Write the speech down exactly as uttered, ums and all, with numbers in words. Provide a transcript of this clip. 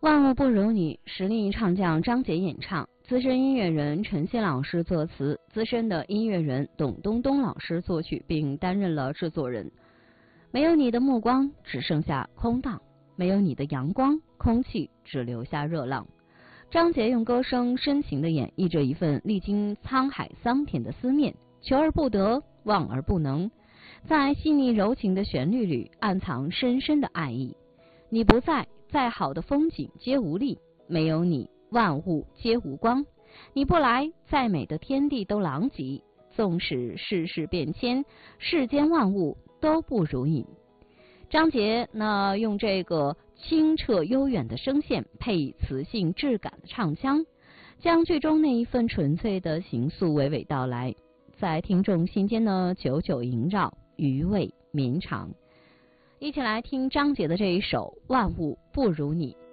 万物不如你，实力唱将张杰演唱，资深音乐人陈曦老师作词，资深的音乐人董冬冬老师作曲，并担任了制作人。没有你的目光，只剩下空荡；没有你的阳光，空气只留下热浪。张杰用歌声深情地演绎着一份历经沧海桑田的思念，求而不得，望而不能，在细腻柔情的旋律里暗藏深深的爱意。你不在，再好的风景皆无力；没有你，万物皆无光。你不来，再美的天地都狼藉。纵使世事变迁，世间万物都不如你。张杰呢，用这个清澈悠远的声线配以磁性质感的唱腔，将剧中那一份纯粹的情愫娓娓道来，在听众心间呢久久萦绕，余味绵长。一起来听张杰的这一首《万物不如你》。